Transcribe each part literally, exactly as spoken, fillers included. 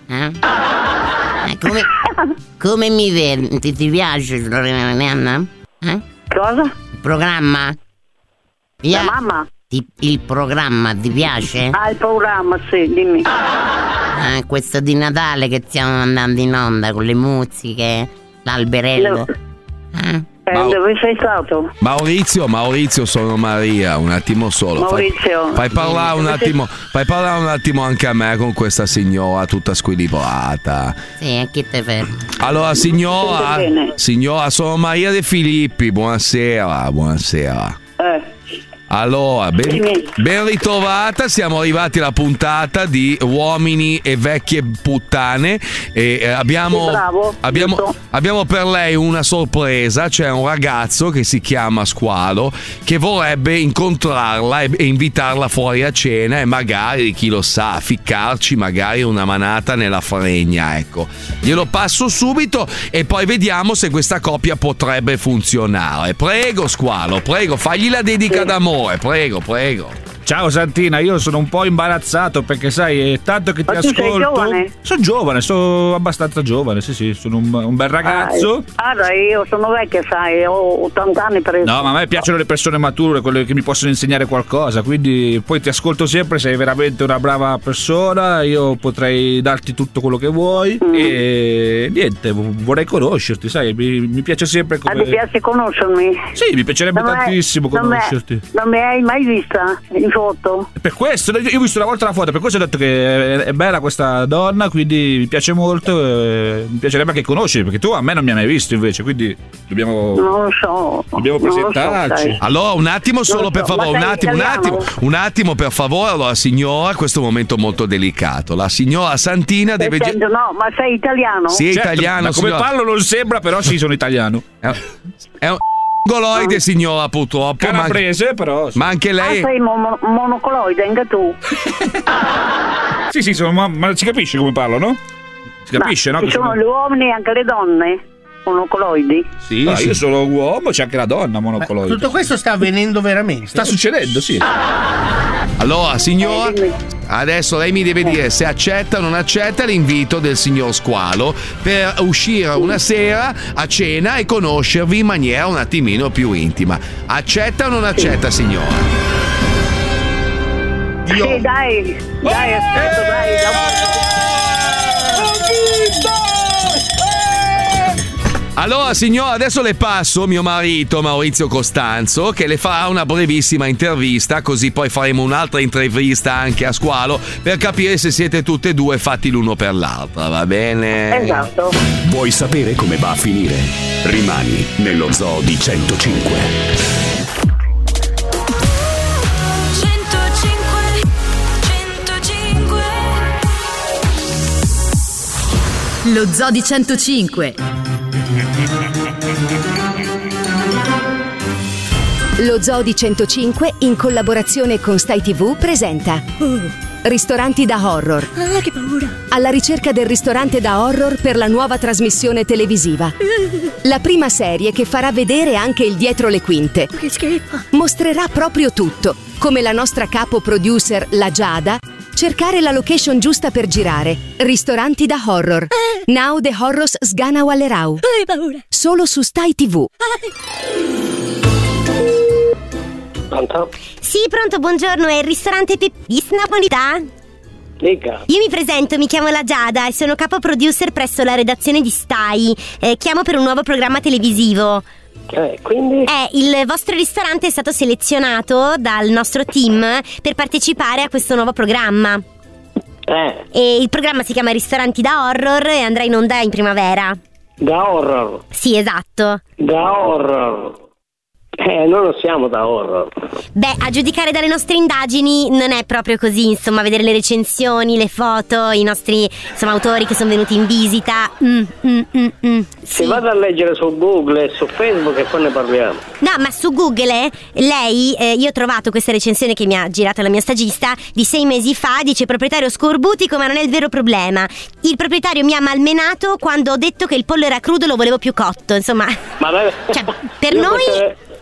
Eh? Eh, come, come mi vedi? Ti, ti piace Anna? Eh? Cosa? Il programma? La mamma? Ti, il programma ti piace? Ah, il programma, sì, dimmi. Eh, questo di Natale che stiamo andando in onda con le musiche, l'alberello. Eh? Eh, Ma- dove sei stato? Maurizio, Maurizio, sono Maria, un attimo solo. Maurizio. Fai, fai parlare un Dove sei- attimo, fai parlare un attimo anche a me con questa signora tutta squilibrata. Sì, a chi te fermo? Allora, signora, Sento bene. signora, sono Maria De Filippi, buonasera, buonasera. Eh, Allora, ben, Dimmi. ben ritrovata, siamo arrivati alla puntata di Uomini e Vecchie Puttane e eh, abbiamo, Sì, bravo, abbiamo, giusto. abbiamo per lei una sorpresa, c'è un ragazzo che si chiama Squalo che vorrebbe incontrarla e, e invitarla fuori a cena e magari, chi lo sa, ficcarci magari una manata nella fregna, ecco. Glielo passo subito e poi vediamo se questa coppia potrebbe funzionare. Prego Squalo, prego, fagli la dedica Sì. d'amore. Prego, prego. Ciao Santina, io sono un po' imbarazzato perché sai, è tanto che ti Ma tu sei ascolto. giovane? Sono giovane, sono abbastanza giovane, sì sì, sono un, un bel ragazzo. Ah, dai, io sono vecchia, sai, ho ottanta anni per No, ma a me piacciono le persone mature, quelle che mi possono insegnare qualcosa, quindi poi ti ascolto sempre, sei veramente una brava persona, io potrei darti tutto quello che vuoi Mm. e niente, vorrei conoscerti, sai, mi, mi piace sempre Ah, come... ti piace conoscermi? Sì, mi piacerebbe Non mi- tantissimo non mi- conoscerti. Non mi hai mai vista in foto? Per questo, io ho visto una volta la foto, per questo ho detto che è bella questa donna, quindi mi piace molto, e mi piacerebbe anche conoscerti, perché tu a me non mi hai mai visto invece, quindi dobbiamo, Non lo so. dobbiamo non lo so, presentarci. sai. Allora, un attimo solo Non lo per so, favore, ma un sei attimo, un italiano? attimo, un attimo per favore. Allora, signora, questo è un momento molto delicato. La signora Santina deve... Nel senso, no, ma sei italiano? Sì, è Certo, italiano, ma come signora. parlo non sembra, però sì, sono italiano. È, è un goloide, signora, purtroppo. Ma, Calabrese, però. Sì, ma anche Ah, lei... sei mono- monocoloide anche tu? sì, sì, sono, ma, ma si capisce come parlo, no? Si capisce, Ma no? Ci Che sono sono- gli uomini e anche le donne monocoloidi? Sì, io sono uomo, c'è anche la donna monocoloide. Tutto questo sta avvenendo veramente? Sta succedendo, sì. Allora, signora, Eh, dimmi. adesso lei mi deve dire se accetta o non accetta l'invito del signor Squalo per uscire una sera a cena e conoscervi in maniera un attimino più intima. Accetta o non accetta, signora? Sì, dai, dai, aspetta, dai. dai. Allora, signora, adesso le passo mio marito Maurizio Costanzo che le farà una brevissima intervista, così poi faremo un'altra intervista anche a Squalo per capire se siete tutte e due fatti l'uno per l'altra, va bene? Esatto. Vuoi sapere come va a finire? Rimani nello Zoo di centocinque. Lo Zoo di centocinque. Lo Zoo di centocinque, in collaborazione con Stai tivù, presenta Ristoranti da horror. Ah, che paura. Alla ricerca del ristorante da horror per la nuova trasmissione televisiva. La prima serie che farà vedere anche il dietro le quinte. Che schifo. Mostrerà proprio tutto, come la nostra capo producer, la Giada, cercare la location giusta per girare. Ristoranti da horror. Now the horrors sgana wallerau. Che paura. Solo su Stai tivù. Pronto? Sì, pronto, buongiorno, è il ristorante Peppis Napolità? Dica. Io mi presento, mi chiamo la Giada e sono capo producer presso la redazione di Stai. Eh, chiamo per un nuovo programma televisivo. Eh, quindi? Eh, il vostro ristorante è stato selezionato dal nostro team per partecipare a questo nuovo programma. Eh, E il programma si chiama Ristoranti da Horror e andrà in onda in primavera. da horror. Sì, esatto. Da horror. Eh, noi non siamo da horror. Beh, a giudicare dalle nostre indagini non è proprio così, insomma, vedere le recensioni, le foto, i nostri, insomma, autori che sono venuti in visita. Mm, mm, mm, mm. Si Sì. vada a leggere su Google e su Facebook e poi ne parliamo. No, ma su Google lei, eh, io ho trovato questa recensione che mi ha girato la mia stagista di sei mesi fa, dice proprietario scorbutico, ma non è il vero problema. Il proprietario mi ha malmenato quando ho detto che il pollo era crudo e lo volevo più cotto, insomma. Ma lei... Cioè, per Io noi queste-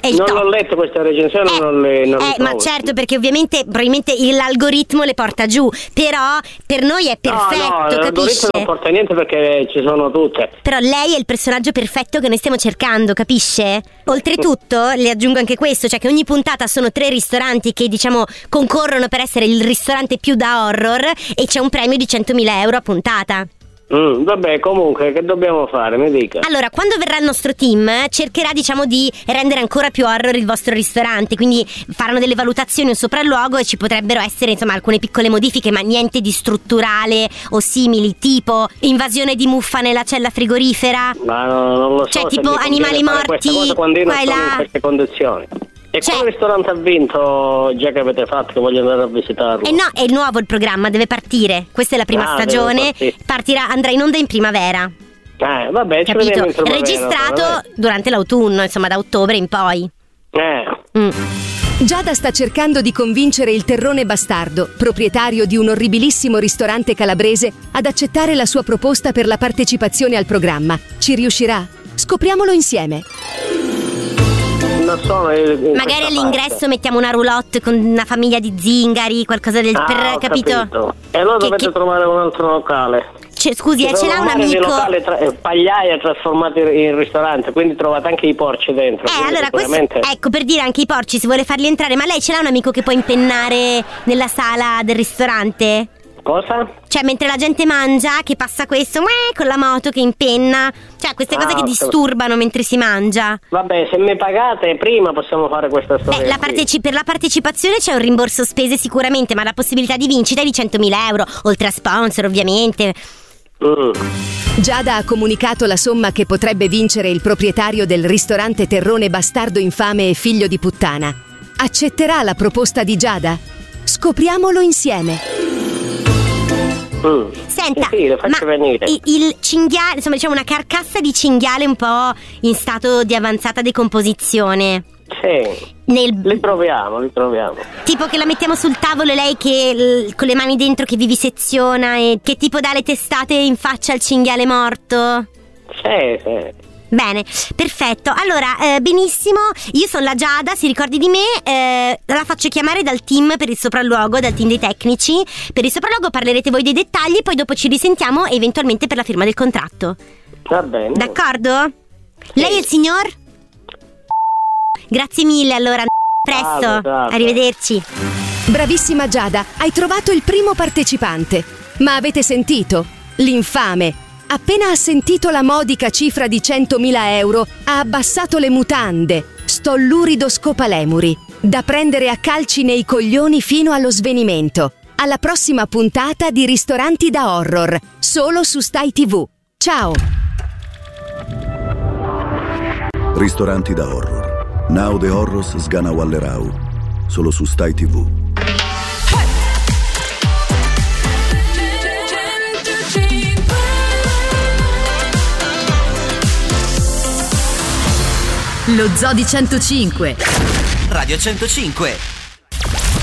è il non top. l'ho letto questa recensione, Eh, non le non eh, le ma trovo. certo, perché ovviamente probabilmente l'algoritmo le porta giù, però per noi è perfetto, no, no, l'algoritmo capisce? non porta niente perché ci sono tutte. Però lei è il personaggio perfetto che noi stiamo cercando, capisce? Oltretutto, le aggiungo anche questo, cioè che ogni puntata sono tre ristoranti che diciamo concorrono per essere il ristorante più da horror e c'è un premio di centomila euro a puntata. Mm, vabbè, comunque, che dobbiamo fare? Mi dica. Allora, quando verrà il nostro team, cercherà, diciamo, di rendere ancora più horror il vostro ristorante. Quindi faranno delle valutazioni, un sopralluogo e ci potrebbero essere, insomma, alcune piccole modifiche, ma niente di strutturale o simili, tipo invasione di muffa nella cella frigorifera. Ma no, non lo so. Cioè, se tipo mi conviene animali fare morti, questa cosa quando io non qua e sono là. in queste condizioni. E Cioè- quale ristorante ha vinto, già che avete fatto, che voglio andare a visitarlo? E no, è nuovo il programma, deve partire. Questa è la prima Ah, deve stagione. partire. Partirà, andrà in onda in primavera. Eh, vabbè, ci Capito? vediamo in primavera, Registrato vabbè. durante l'autunno, insomma, da ottobre in poi. Eh. Mm. Giada sta cercando di convincere il Terrone Bastardo, proprietario di un orribilissimo ristorante calabrese, ad accettare la sua proposta per la partecipazione al programma. Ci riuscirà? Scopriamolo insieme. Non sono in- in Magari questa all'ingresso parte. mettiamo una roulotte con una famiglia di zingari, qualcosa del Ah, per ho capito? capito. E allora Che- dovete che- trovare un altro locale. Cioè, scusi, Ci eh, ce sono l'ha un vari di amico. locali tra- eh, pagliaia trasformati in ristorante, quindi trovate anche i porci dentro. Eh, quindi allora, questo, sicuramente... ecco, per dire anche i porci, si vuole farli entrare, ma lei ce l'ha un amico che può impennare nella sala del ristorante? Cosa? Cioè, mentre la gente mangia, che passa questo, uè, con la moto che impenna. Cioè, queste Ah, cose che ho disturbano mentre si mangia. Vabbè, se mi pagate prima possiamo fare questa storia. Eh, la qui. parteci- per la partecipazione c'è un rimborso spese sicuramente, ma la possibilità di vincita è di centomila euro, oltre a sponsor ovviamente. Mm. Giada ha comunicato la somma che potrebbe vincere il proprietario del ristorante Terrone Bastardo infame e figlio di puttana. Accetterà la proposta di Giada? Scopriamolo insieme. Mm. Senta, Sì, sì, lo faccio ma venire. il, il cinghiale, insomma, diciamo una carcassa di cinghiale un po' in stato di avanzata decomposizione. Sì, Nel, li proviamo, li proviamo. tipo che la mettiamo sul tavolo e lei che l- con le mani dentro che viviseziona e che tipo dà le testate in faccia al cinghiale morto. Sì, sì. Bene, perfetto. Allora, eh, benissimo, io sono la Giada, si ricordi di me, eh, la faccio chiamare dal team per il sopralluogo, dal team dei tecnici. Per il sopralluogo parlerete voi dei dettagli, poi dopo ci risentiamo eventualmente per la firma del contratto. Va bene. D'accordo? Lei è il signor? Grazie mille, allora, presto. Salve, salve. Arrivederci. Bravissima Giada, hai trovato il primo partecipante. Ma avete sentito? L'infame. Appena ha sentito la modica cifra di centomila euro, ha abbassato le mutande. Sto lurido scopalemuri. Da prendere a calci nei coglioni fino allo svenimento. Alla prossima puntata di Ristoranti da Horror, solo su Stai tivù. Ciao! Ristoranti da Horror. Now the Horrors sgana Wallerau. Solo su Stai tivù. Lo Zoo di centocinque. Radio centocinque.